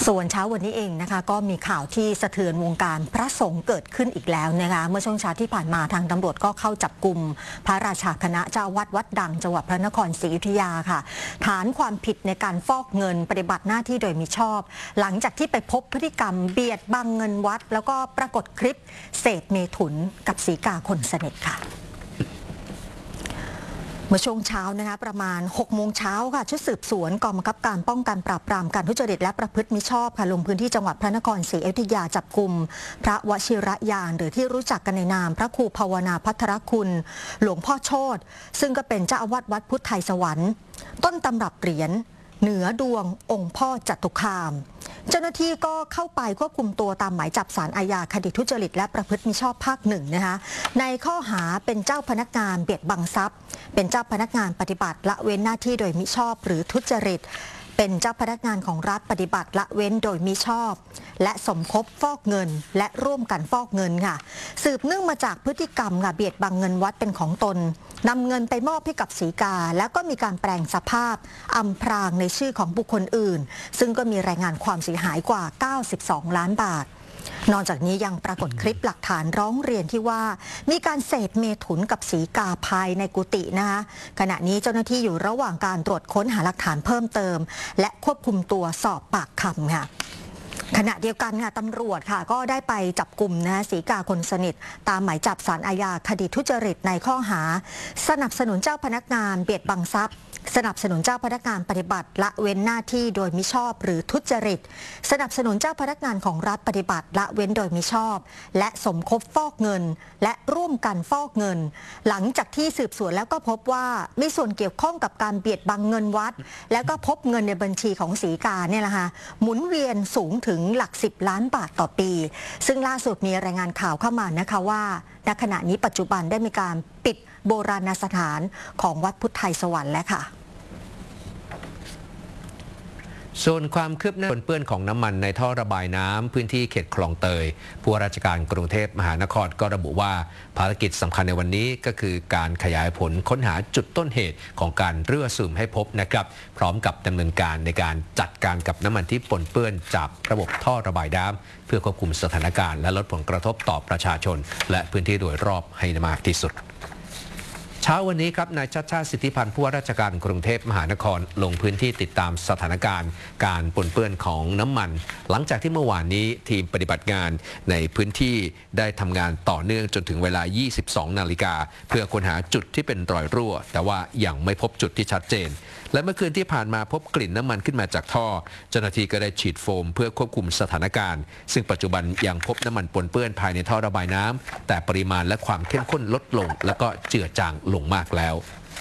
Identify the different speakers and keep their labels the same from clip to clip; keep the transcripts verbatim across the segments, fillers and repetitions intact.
Speaker 1: ส่วนเช้าวันนี้เองนะคะก็มีข่าวที่สะเทือนวงการพระสงฆ์เกิดขึ้นอีกแล้วนะคะเมื่อช่วงเช้าที่ผ่านมาทางตำรวจก็เข้าจับกลุ่มพระราชาคณะเจ้าวัดวัดดังจังหวัดพระนครศรีอยุธยาค่ะฐานความผิดในการฟอกเงินปฏิบัติหน้าที่โดยมิชอบหลังจากที่ไปพบพฤติกรรมเบียดบังเงินวัดแล้วก็ปรากฏคลิปเสพเมถุนกับศรีกาคนสนิทค่ะเมื่อช่วงเช้านะคะประมาณหกโมงเช้าค่ะชุดสืบสวนกองบังคับการป้องกันปราบปรามการทุจริตและประพฤติมิชอบค่ะลงพื้นที่จังหวัดพระนครศรีอยุธยาจับกุมพระวชิรยานหรือที่รู้จักกันในนามพระครูภาวนาภัทรคุณหลวงพ่อโชติซึ่งก็เป็นเจ้าอาวาสวัดพุทธไทยสวรรค์ต้นตำรับเหรียญเหนือดวงองค์พ่อจตุคามเจ้าหน้าที่ก็เข้าไปควบคุมตัวตามหมายจับศาลอาญาคดีทุจริตและประพฤติมิชอบภาคหนึ่งนะคะในข้อหาเป็นเจ้าพนักงานเบียดบังทรัพย์เป็นเจ้าพนักงานปฏิบัติละเว้นหน้าที่โดยมิชอบหรือทุจริตเป็นเจ้าพนักงานของรัฐปฏิบัติละเว้นโดยมิชอบและสมคบฟอกเงินและร่วมกันฟอกเงินค่ะสืบเนื่องมาจากพฤติกรรมค่ะเบียดบังเงินวัดเป็นของตนนำเงินไปมอบให้กับศรีกาแล้วก็มีการแปลงสภาพอำพรางในชื่อของบุคคลอื่นซึ่งก็มีรายงานความเสียหายกว่าเก้าสิบสองล้านบาทนอกจากนี้ยังปรากฏคลิปหลักฐานร้องเรียนที่ว่ามีการเสพเมถุนกับศรีกาภายในกุฏินะคะขณะนี้เจ้าหน้าที่อยู่ระหว่างการตรวจค้นหาหลักฐานเพิ่มเติมและควบคุมตัวสอบปากคำค่ะขณะเดียวกันค่ะตำรวจค่ะก็ได้ไปจับกลุ่มนะศรีกาคนสนิทตามหมายจับศาลอาญาคดีทุจริตในข้อหาสนับสนุนเจ้าพนักงานเบียดบังทรัพย์สนับสนุนเจ้าพนักงานปฏิบัติละเว้นหน้าที่โดยมิชอบหรือทุจริตสนับสนุนเจ้าพนักงานของรัฐปฏิบัติละเว้นโดยมิชอบและสมคบฟอกเงินและร่วมกันฟอกเงินหลังจากที่สืบสวนแล้วก็พบว่ามีส่วนเกี่ยวข้องกับการเบียดบังเงินวัดแล้วก็พบเงินในบัญชีของศรีกาเนี่ยแหละค่ะหมุนเวียนสูงถึงหลักสิบล้านบาทต่อปีซึ่งล่าสุดมีรายงานข่าวเข้ามานะคะว่าณขณะนี้ปัจจุบันได้มีการปิดโบราณสถานของวัดพุทธไทยสวรรค์แล้วค่ะ
Speaker 2: ส่วนความคืบหน้าปนเปื้อนของน้ำมันในท่อระบายน้ำพื้นที่เขตคลองเตยผู้ว่าราชการกรุงเทพมหานครก็ระบุว่าภารกิจสำคัญในวันนี้ก็คือการขยายผลค้นหาจุดต้นเหตุของการรั่วซึมให้พบนะครับพร้อมกับดำเนินการในการจัดการกับน้ำมันที่ปนเปื้อนจากระบบท่อระบายน้ำเพื่อควบคุมสถานการณ์และลดผลกระทบต่อประชาชนและพื้นที่โดยรอบให้มากที่สุดเช้าวันนี้ครับนายชัชชาติสิทธิพันธ์ผู้ว่าราชการกรุงเทพมหานครลงพื้นที่ติดตามสถานการณ์การปนเปื้อนของน้ำมันหลังจากที่เมื่อวานนี้ทีมปฏิบัติงานในพื้นที่ได้ทำงานต่อเนื่องจนถึงเวลา ยี่สิบสองนาฬิกาเพื่อค้นหาจุดที่เป็นรอยรั่วแต่ว่ายังไม่พบจุดที่ชัดเจนและเมื่อคืนที่ผ่านมาพบกลิ่นน้ำมันขึ้นมาจากท่อเจ้าหน้าที่ก็ได้ฉีดโฟมเพื่อควบคุมสถานการณ์ซึ่งปัจจุบันยังพบน้ำมันปนเปื้อนภายในท่อระบายน้ำแต่ปริมาณและความเข้มข้นลดลงและก็เจือจางลงมากแล้ว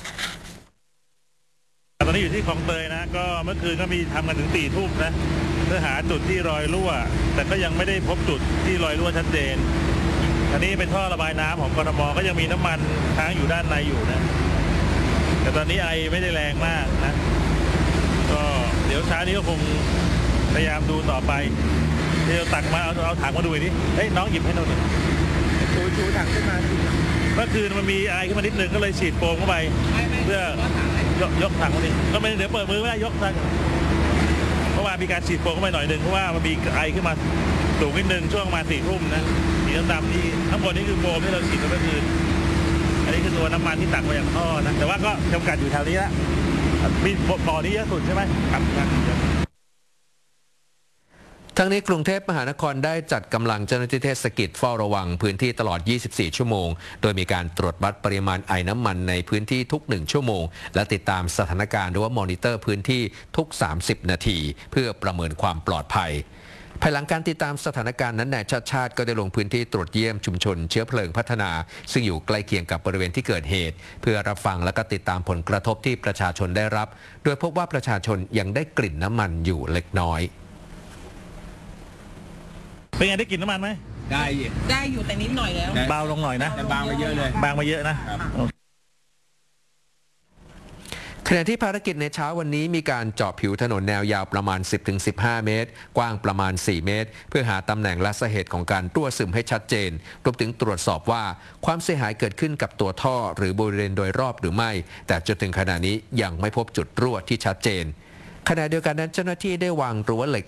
Speaker 3: ตอนนี้อยู่ที่คลองเตยนะก็เมื่อคืนก็มีทำกันถึงสี่ทุ่มนะเพื่อหาจุดที่รอยรั่วแต่ก็ยังไม่ได้พบจุดที่รอยรั่วชัดเจนอันนี้เป็นท่อระบายน้ำของกทมก็ยังมีน้ำมันค้างอยู่ด้านในอยู่นะแต่ตอนนี้ไอไม่ได้แรงมากนะก็เดี๋ยวเช้านี้ก็คงพยายามดูต่อไปเดี๋ยวตักมาเอาเอาถังมาดูดิเฮ้ยน้องหยิบให้หน่อยชูชูถังขึ้นมาเมื่อคืนมันมีไอขึ้นมานิดนึงก็เลยฉีดโฟมเข้าไปเพื่อยกยกถังนี่ก็ไม่เดี๋ยวเปิดมือไม่ได้ยกถังเพราะว่ามีการฉีดโฟมเข้าไปหน่อยนึงเพราะว่ามันมีไอขึ้นมาสูงนิดนึงช่วงมาสี่ทุ่มนะสีดำๆที่ทั้งหมดนี้คือโฟมที่เราฉีดเมื่อคืนอันนี้คือตัวน้ำมันที่ตักมาจากท่อนะแต่ว่าก็จำกัดอยู่แถวนี้ละมีบ่อนี้เยอะสุดใช่ไหมครับ
Speaker 2: ทั้งนี้กรุงเทพมหานครได้จัดกำลังเจ้าหน้าที่เทศกิจเฝ้าระวังพื้นที่ตลอด ยี่สิบสี่ ชั่วโมงโดยมีการตรวจวัดปริมาณไอน้ำมันในพื้นที่ทุก หนึ่ง ชั่วโมงและติดตามสถานการณ์หรือว่ามอนิเตอร์พื้นที่ทุก สามสิบ นาทีเพื่อประเมินความปลอดภัยภายหลังการติดตามสถานการณ์นั้นนายชาติชาติก็ได้ลงพื้นที่ตรวจเยี่ยมชุมชนเชื้อเพลิงพัฒนาซึ่งอยู่ใกล้เคียงกับบริเวณที่เกิดเหตุเพื่อรับฟังและก็ติดตามผลกระทบที่ประชาชนได้รับโดยพบว่าประชาชนยังได้กลิ่นน้ำมันอยู่เล็กน้อย
Speaker 3: เป็นไงได้กลิ่นน้ำมันไหม
Speaker 4: ได้
Speaker 5: ได้อยู่แต่นิดหน่อยแล้ว
Speaker 3: เบาลงหน่อยนะ
Speaker 4: แต่บางมาเยอะเลย
Speaker 3: บางมาเยอะนะ
Speaker 2: ขณะที่ภารกิจในเช้าวันนี้มีการเจาะผิวถนนแนวยาวประมาณ สิบถึงสิบห้า เมตรกว้างประมาณ สี่ เมตรเพื่อหาตำแหน่งและสาเหตุของการรั่วซึมให้ชัดเจนรวมถึงตรวจสอบว่าความเสียหายเกิดขึ้นกับตัวท่อหรือบริเวณโดยรอบหรือไม่แต่จนถึงขณะนี้ยังไม่พบจุดรั่วที่ชัดเจนขณะเดียวกันนั้นเจ้าหน้าที่ได้วางรั้วเหล็ก